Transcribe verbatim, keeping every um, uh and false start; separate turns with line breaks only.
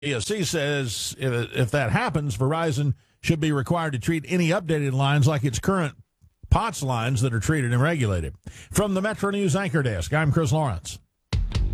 P S C says if, if that happens, Verizon should be required to treat any updated lines like its current P O T S lines that are treated and regulated. From the Metro News Anchor Desk, I'm Chris Lawrence.